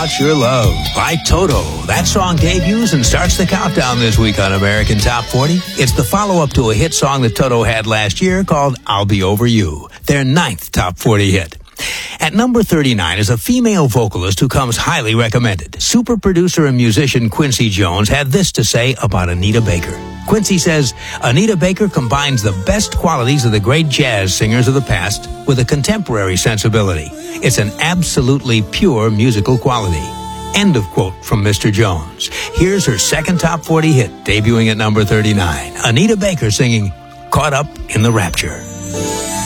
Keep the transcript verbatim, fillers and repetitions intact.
About Your Love by Toto. That song debuts and starts the countdown this week on American Top forty. It's the follow-up to a hit song that Toto had last year called I'll Be Over You, their ninth Top forty hit. At number thirty-nine is a female vocalist who comes highly recommended. Super producer and musician Quincy Jones had this to say about Anita Baker. Quincy says, Anita Baker combines the best qualities of the great jazz singers of the past with a contemporary sensibility. It's an absolutely pure musical quality. End of quote from Mister Jones. Here's her second Top forty hit, debuting at number thirty-nine. Anita Baker singing Caught Up in the Rapture.